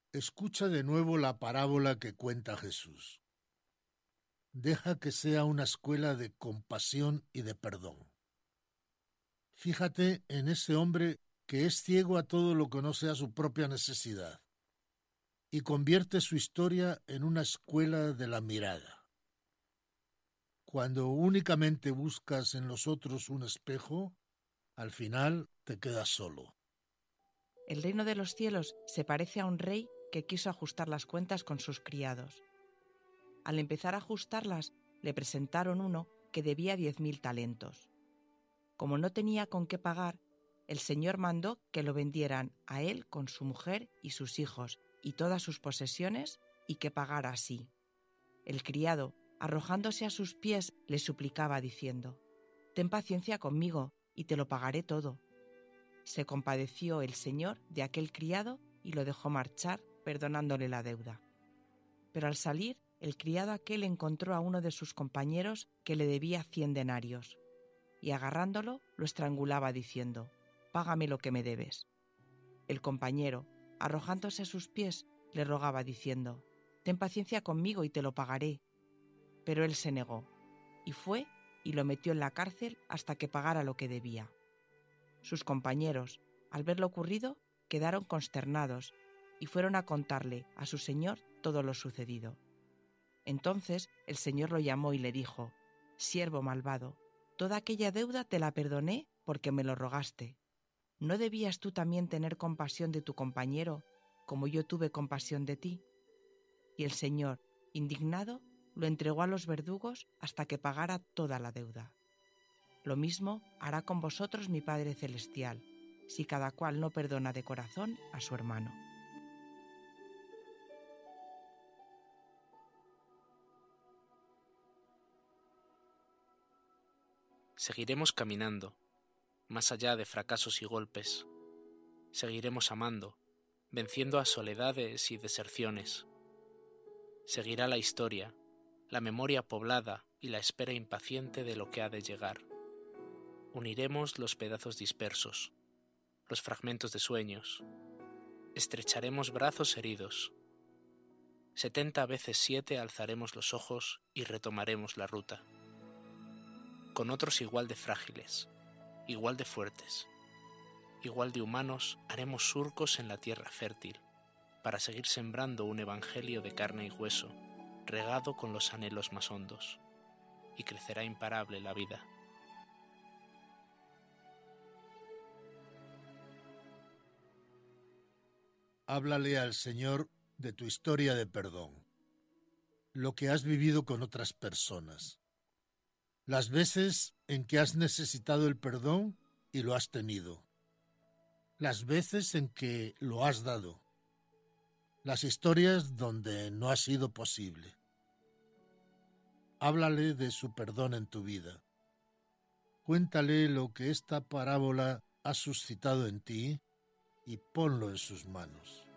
Escucha de nuevo la parábola que cuenta Jesús. Deja que sea una escuela de compasión y de perdón. Fíjate en ese hombre que es ciego a todo lo que no sea su propia necesidad y convierte su historia en una escuela de la mirada. Cuando únicamente buscas en los otros un espejo, al final te quedas solo. El reino de los cielos se parece a un rey que quiso ajustar las cuentas con sus criados. Al empezar a ajustarlas, le presentaron uno que debía 10.000 talentos. Como no tenía con qué pagar, el señor mandó que lo vendieran a él con su mujer y sus hijos y todas sus posesiones y que pagara así. El criado, arrojándose a sus pies, le suplicaba diciendo: «Ten paciencia conmigo y te lo pagaré todo». Se compadeció el señor de aquel criado y lo dejó marchar, perdonándole la deuda. Pero al salir, el criado aquel encontró a uno de sus compañeros que le debía 100 denarios, y agarrándolo lo estrangulaba diciendo: «Págame lo que me debes». El compañero, arrojándose a sus pies, le rogaba diciendo: «Ten paciencia conmigo y te lo pagaré». Pero él se negó, y fue y lo metió en la cárcel hasta que pagara lo que debía. Sus compañeros, al ver lo ocurrido, quedaron consternados y fueron a contarle a su señor todo lo sucedido. Entonces el señor lo llamó y le dijo: «Siervo malvado, toda aquella deuda te la perdoné porque me lo rogaste. ¿No debías tú también tener compasión de tu compañero, como yo tuve compasión de ti?» Y el señor, indignado, lo entregó a los verdugos hasta que pagara toda la deuda. Lo mismo hará con vosotros mi Padre Celestial, si cada cual no perdona de corazón a su hermano. Seguiremos caminando, más allá de fracasos y golpes. Seguiremos amando, venciendo a soledades y deserciones. Seguirá la historia, la memoria poblada y la espera impaciente de lo que ha de llegar. Uniremos los pedazos dispersos, los fragmentos de sueños. Estrecharemos brazos heridos. 70 veces 7 alzaremos los ojos y retomaremos la ruta. Con otros igual de frágiles, igual de fuertes, igual de humanos, haremos surcos en la tierra fértil, para seguir sembrando un evangelio de carne y hueso, regado con los anhelos más hondos, y crecerá imparable la vida. Háblale al Señor de tu historia de perdón, lo que has vivido con otras personas, las veces en que has necesitado el perdón y lo has tenido, las veces en que lo has dado, las historias donde no ha sido posible. Háblale de su perdón en tu vida. Cuéntale lo que esta parábola ha suscitado en ti y ponlo en sus manos.